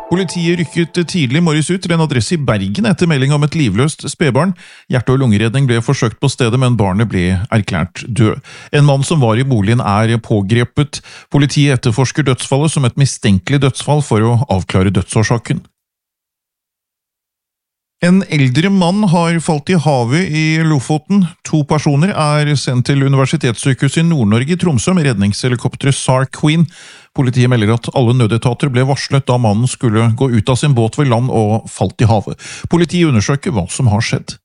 Politiet rykket tidlig morges ut til en adresse i Bergen etter melding om et livløst spedbarn. Hjerte- og lungeredning ble forsøkt på stedet, men barnet ble erklært død. En mann som var i boligen er pågrepet. Politiet etterforsker dødsfallet som et mistenkelig dødsfall for å avklare dødsårsaken. En eldre mann har falt i havet i Lofoten. 2 personer er sendt til Universitetssykehuset i Nord-Norge i Tromsø med redningshelikopteret SAR Queen. Politiet melder at alle nødetater ble varslet da mannen skulle gå ut av sin båt ved land og falt i havet. Politiet undersøker hva som har skjedd.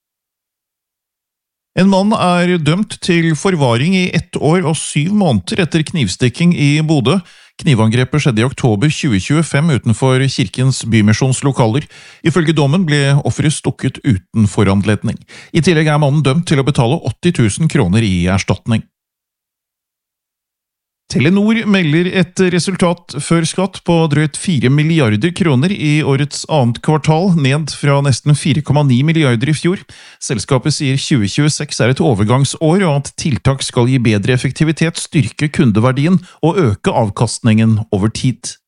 En mann er dømt til forvaring i 1 år og 7 måneder etter knivstikking i Bodø. Knivangrepet skjedde i oktober 2025 utenfor Kirkens Bymisjonslokaler. Ifølge dommen ble offeret stukket uten foranledning. I tillegg er mannen dømt til å betale 80 000 kroner i erstatning. Telenor melder et resultat før skatt på drøyt 4 milliarder kroner i årets 2. kvartal, ned fra nesten 4,9 milliarder i fjor. Selskapet sier 2026 er et overgangsår, og at tiltak skal gi bedre effektivitet, styrke kundeverdien og øke avkastningen over tid.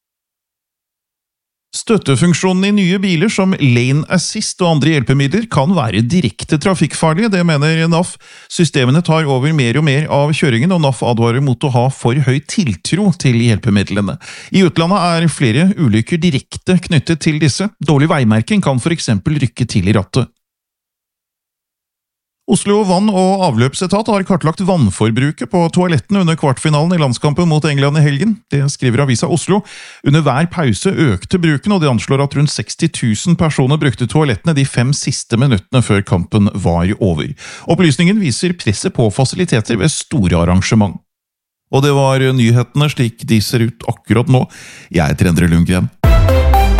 Støttefunksjonen i nye biler som Lane Assist og andre hjelpemidler kan være direkte trafikkfarlige, det mener NAF. Systemene tar over mer og mer av kjøringen, og NAF advarer mot å ha for høy tiltro til hjelpemidlene. I utlandet er flere ulykker direkte knyttet til disse. Dårlig veimerking kan for eksempel rykke til i rattet. Oslo vann- og avløpsetat har kartlagt vannforbruket på toalettene under kvartfinalen i landskampen mot England i helgen. Det skriver Avisa Oslo. Under hver pause økte bruken, og de anslår at rundt 60 000 personer brukte toalettene de 5 siste minuttene før kampen var over. Opplysningen viser presset på fasiliteter ved store arrangement. Og det var nyhetene slik de ser ut akkurat nå. Jeg heter Endre Lundgren.